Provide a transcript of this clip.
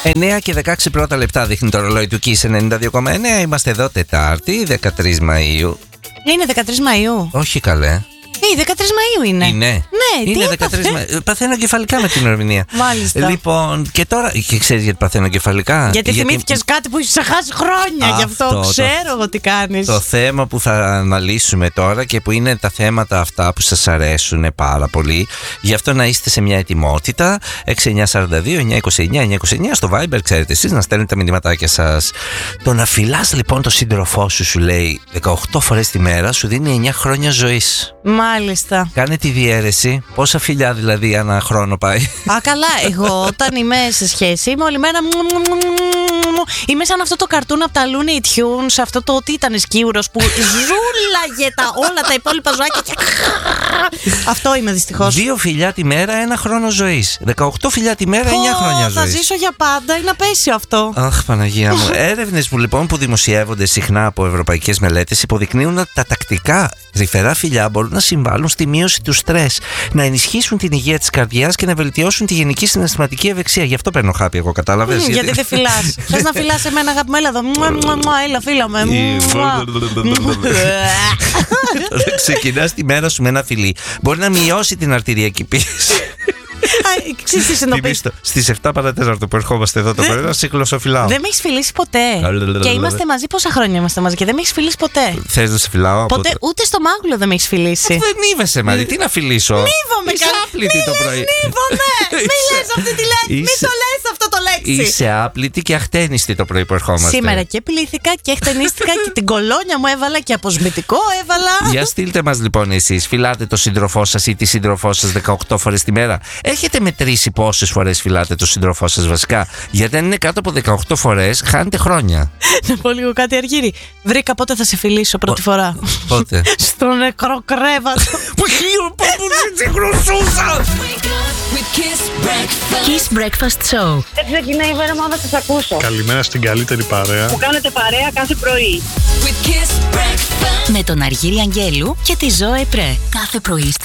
9 και 16 πρώτα λεπτά δείχνει το ρολόι του Kiss 92,9. Είμαστε εδώ Τετάρτη, 13 Μαΐου. Είναι 13 Μαΐου. Όχι καλέ. 13 Μαΐου είναι. Είναι. Ναι, είναι 13 Μαΐου. Παθαίνω κεφαλικά με την ημερομηνία. Μάλιστα. Λοιπόν, και τώρα. Και ξέρεις γιατί παθαίνω κεφαλικά? Γιατί θυμήθηκες κάτι που έχεις ξεχάσει χρόνια. Γι' αυτό ξέρω εγώ τι κάνεις. Το θέμα που θα αναλύσουμε τώρα και που είναι τα θέματα αυτά που σας αρέσουν πάρα πολύ. Γι' αυτό να είστε σε μια ετοιμότητα. 6942-929-929 στο Viber, ξέρετε εσείς, να στέλνετε τα μηνυματάκια σας. Το να φυλάς λοιπόν το σύντροφό σου λέει 18 φορές τη μέρα, σου δίνει 9 χρόνια ζωής. Μάλιστα. Κάνε τη διαίρεση. Πόσα φιλιά δηλαδή ένα χρόνο πάει? Α, καλά. Εγώ όταν είμαι σε σχέση είμαι όλη μέρα. Είμαι σαν αυτό το καρτούν από τα Looney Tunes, αυτό το ότι ήταν σκύουρος που ζούλαγε όλα τα υπόλοιπα ζωάκια. Αυτό είμαι δυστυχώς. 2 φιλιά τη μέρα, 1 χρόνο ζωής. 18 φιλιά τη μέρα, 9 χρόνια ζωής. Θα ζήσω για πάντα, είναι απέσιο αυτό. Αχ, Παναγία μου. Έρευνες που λοιπόν που δημοσιεύονται συχνά από ευρωπαϊκές μελέτες υποδεικνύουν ότι τα τακτικά τρυφερά φιλιά μπορούν να συμβάλλουν στη μείωση του στρες, να ενισχύσουν την υγεία της καρδιάς και να βελτιώσουν τη γενική συναισθηματική ευεξία. Γι' αυτό παίρνω χάπι εγώ, κατάλαβες? Γιατί δεν φυλάς? Θες να φυλάς εμένα, αγάπη μου? Έλα εδώ. Έλα, φίλα με. Όταν ξεκινάς τη μέρα σου με ένα φιλί, μπορεί να μειώσει την αρτηριακή πίεση. Στις 7 παρατέταρτο που ερχόμαστε εδώ το πρωί να σε γλωσσοφυλάω. Δεν με έχεις φιλήσει ποτέ. Και είμαστε μαζί, πόσα χρόνια είμαστε μαζί και δεν με έχεις φιλήσει ποτέ. Θες να σε φιλάω? Ποτέ, ούτε στο μάγουλο δεν με έχεις φιλήσει. Δεν μείβεσαι, Μαρή, τι να φιλήσω? Μείβομαι. Είσαι άπλητη το πρωί. Μη λες αυτή τη λέξη. Μη το λες αυτό το λέξη. Είσαι άπλητη και αχτένιστη το πρωί που ερχόμαστε. Σήμερα και πλήθηκα και χτενίστηκα και την κολόνια μου έβαλα και αποσμητικό έβαλα. Για στείλτε μας λοιπόν εσείς. Φυλάτε το σύντροφό σας ή τη σύντροφό σας 18 φορές τη μέρα? Έχετε μετρήσει πόσες φορές φυλάτε το σύντροφό σας βασικά? Γιατί αν είναι κάτω από 18 φορές, χάνετε χρόνια. Να πω λίγο κάτι, Αργύρη. Βρήκα πότε θα σε φιλήσω πρώτη φορά. Πότε? Στο νεκρό κρέβατο. Που χίλιο χρωσούσα. Kiss Breakfast Show. Έτσι ξεκινάει η μέρα μου, θα σας ακούσω. Καλημέρα στην καλύτερη παρέα. Που κάνετε παρέα κάθε πρωί. Με τον Αργύρη Αγγέλου και τη Ζώε Πρέ. Κάθε πρωί στις